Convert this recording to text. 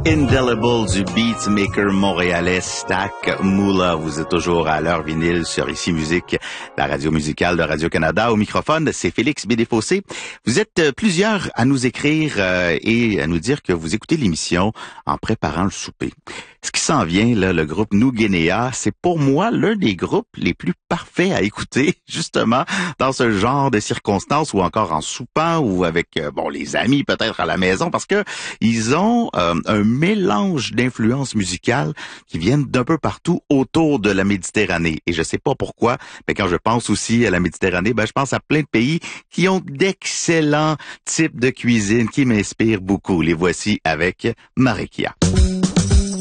Indelible du beatmaker montréalais Stack Moula. Vous êtes toujours à l'heure vinyle sur Ici Musique, la radio musicale de Radio-Canada. Au microphone, c'est Félix Bédéfossé. Vous êtes plusieurs à nous écrire et à nous dire que vous écoutez l'émission en préparant le souper. Ce qui s'en vient, là, le groupe Nous Guinea, c'est pour moi l'un des groupes les plus parfaits à écouter, justement, dans ce genre de circonstances ou encore en soupant ou avec, les amis peut-être à la maison parce que ils ont un mélange d'influences musicales qui viennent d'un peu partout autour de la Méditerranée. Et je sais pas pourquoi, mais quand je pense aussi à la Méditerranée, je pense à plein de pays qui ont d'excellents types de cuisine qui m'inspirent beaucoup. Les voici avec Marikia.